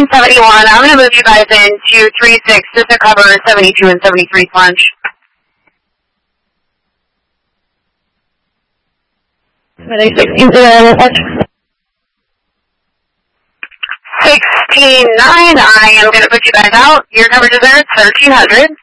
1371. I'm going to move you guys into 36 just to cover 72 and 73 plunge. 16-9, I am going to put you guys out. Your coverage is there, 1300.